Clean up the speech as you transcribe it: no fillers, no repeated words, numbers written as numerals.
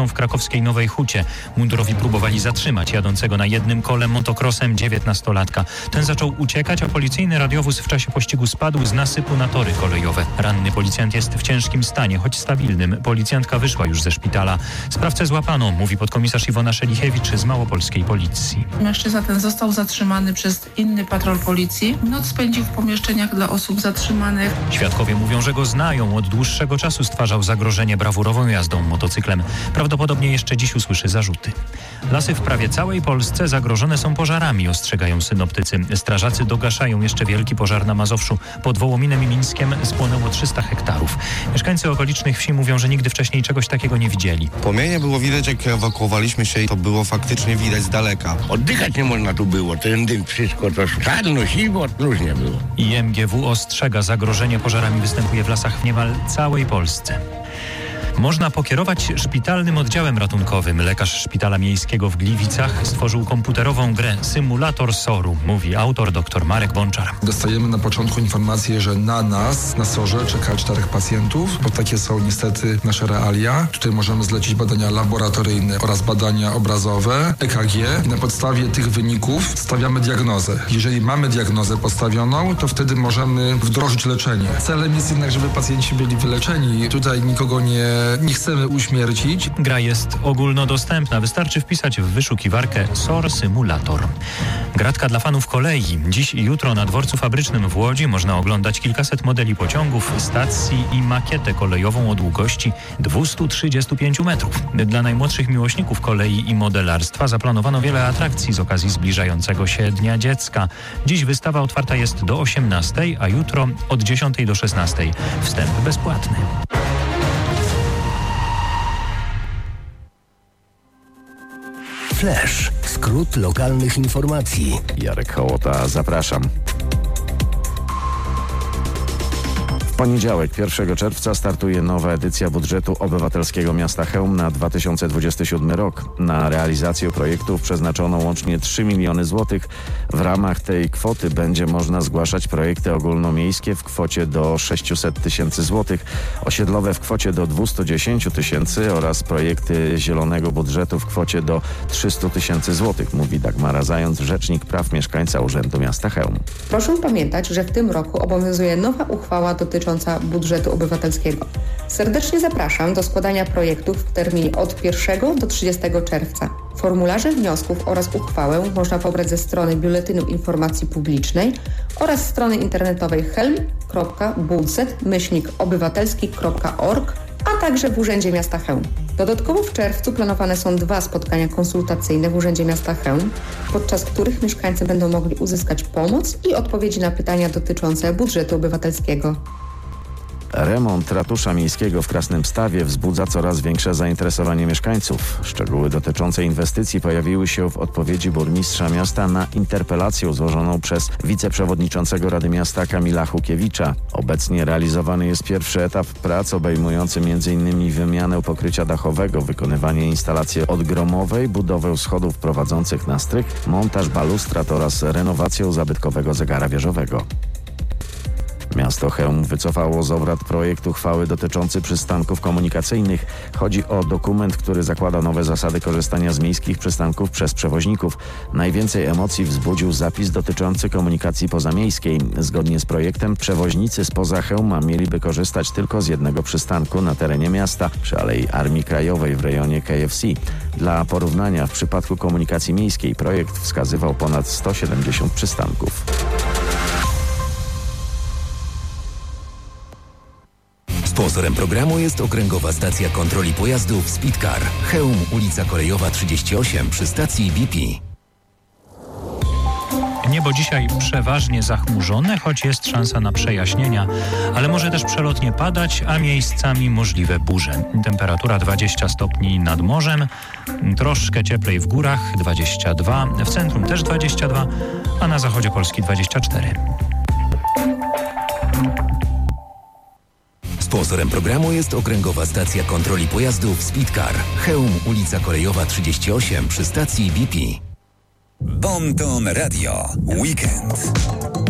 w krakowskiej Nowej Hucie. Mundurowi próbowali zatrzymać jadącego na jednym kole motokrosem 19-latka. Ten zaczął uciekać, a policyjny radiowóz w czasie pościgu spadł z nasypu na tory kolejowe. Ranny policjant jest w ciężkim stanie, choć stabilnym. Policjantka wyszła już ze szpitala. Sprawcę złapano, mówi podkomisarz Iwona Szelichewicz z małopolskiej policji. Mężczyzna ten został zatrzymany przez inny patrol policji. Noc spędził w pomieszczeniach dla osób zatrzymanych. Świadkowie mówią, że go znają. Od dłuższego czasu stwarzał zagrożenie brawurową jazdą motocyklem. Prawdopodobnie jeszcze dziś usłyszy zarzuty. Lasy w prawie całej Polsce zagrożone są pożarami, ostrzegają synoptycy. Strażacy dogaszają jeszcze wielki pożar na Mazowszu. Pod Wołominem i Mińskiem spłonęło 300 hektarów. Mieszkańcy okolicznych wsi mówią, że nigdy wcześniej czegoś takiego nie widzieli. Płomienie było widać, jak ewakuowaliśmy się i to było faktycznie widać z daleka. Oddychać nie można tu było, ten dym, wszystko to czarno, siwo, różnie było. I MGW ostrzega, zagrożenie pożarami występuje w lasach w niemal całej Polsce. Można pokierować szpitalnym oddziałem ratunkowym. Lekarz szpitala miejskiego w Gliwicach stworzył komputerową grę Symulator SOR-u, mówi autor dr Marek Bączar. Dostajemy na początku informację, że na nas, na SOR-ze czeka 4 pacjentów, bo takie są niestety nasze realia. Tutaj możemy zlecić badania laboratoryjne oraz badania obrazowe, EKG i na podstawie tych wyników stawiamy diagnozę. Jeżeli mamy diagnozę postawioną, to wtedy możemy wdrożyć leczenie. Celem jest jednak, żeby pacjenci byli wyleczeni. Tutaj nikogo nie chcemy uśmiercić. Gra jest ogólnodostępna. Wystarczy wpisać w wyszukiwarkę SOR Symulator. Gratka dla fanów kolei. Dziś i jutro na dworcu fabrycznym w Łodzi można oglądać kilkaset modeli pociągów, stacji i makietę kolejową o długości 235 metrów. Dla najmłodszych miłośników kolei i modelarstwa zaplanowano wiele atrakcji z okazji zbliżającego się Dnia Dziecka. Dziś wystawa otwarta jest do 18, a jutro od 10 do 16. Wstęp bezpłatny. Flash. Skrót lokalnych informacji. Jarek Hołota, zapraszam. W poniedziałek, 1 czerwca, startuje nowa edycja budżetu obywatelskiego miasta Chełm na 2027 rok. Na realizację projektów przeznaczono łącznie 3 miliony złotych. W ramach tej kwoty będzie można zgłaszać projekty ogólnomiejskie w kwocie do 600 tysięcy złotych, osiedlowe w kwocie do 210 tysięcy oraz projekty zielonego budżetu w kwocie do 300 tysięcy złotych, mówi Dagmara Zając, rzecznik praw mieszkańca Urzędu Miasta Chełm. Proszę pamiętać, że w tym roku obowiązuje nowa uchwała dotycząca budżetu obywatelskiego. Serdecznie zapraszam do składania projektów w terminie od 1 do 30 czerwca. Formularze wniosków oraz uchwałę można pobrać ze strony Biuletynu Informacji Publicznej oraz strony internetowej helm.budżet-obywatelski.org, a także w Urzędzie Miasta Chełm. Dodatkowo w czerwcu planowane są 2 spotkania konsultacyjne w Urzędzie Miasta Chełm, podczas których mieszkańcy będą mogli uzyskać pomoc i odpowiedzi na pytania dotyczące budżetu obywatelskiego. Remont ratusza miejskiego w Krasnymstawie wzbudza coraz większe zainteresowanie mieszkańców. Szczegóły dotyczące inwestycji pojawiły się w odpowiedzi burmistrza miasta na interpelację złożoną przez wiceprzewodniczącego Rady Miasta Kamila Hukiewicza. Obecnie realizowany jest pierwszy etap prac obejmujący m.in. wymianę pokrycia dachowego, wykonywanie instalacji odgromowej, budowę schodów prowadzących na strych, montaż balustrad oraz renowację zabytkowego zegara wieżowego. Miasto Chełm wycofało z obrad projekt uchwały dotyczący przystanków komunikacyjnych. Chodzi o dokument, który zakłada nowe zasady korzystania z miejskich przystanków przez przewoźników. Najwięcej emocji wzbudził zapis dotyczący komunikacji pozamiejskiej. Zgodnie z projektem przewoźnicy spoza Chełma mieliby korzystać tylko z jednego przystanku na terenie miasta przy Alei Armii Krajowej w rejonie KFC. Dla porównania, w przypadku komunikacji miejskiej projekt wskazywał ponad 170 przystanków. Sponsorem programu jest Okręgowa Stacja Kontroli Pojazdów Speedcar. Chełm, ulica Kolejowa 38 przy stacji BP. Niebo dzisiaj przeważnie zachmurzone, choć jest szansa na przejaśnienia, ale może też przelotnie padać, a miejscami możliwe burze. Temperatura 20 stopni nad morzem, troszkę cieplej w górach 22, w centrum też 22, a na zachodzie Polski 24. Sponsorem programu jest Okręgowa Stacja Kontroli Pojazdów Speedcar. Chełm, ulica Kolejowa 38 przy stacji BP. Bon Ton Radio. Weekend.